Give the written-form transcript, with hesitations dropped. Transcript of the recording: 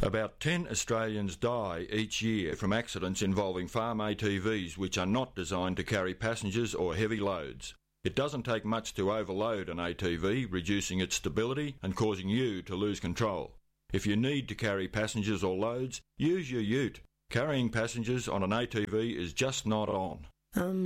About 10 Australians die each year from accidents involving farm ATVs which are not designed to carry passengers or heavy loads. It doesn't take much to overload an ATV, reducing its stability and causing you to lose control. If you need to carry passengers or loads, use your ute. Carrying passengers on an ATV is just not on.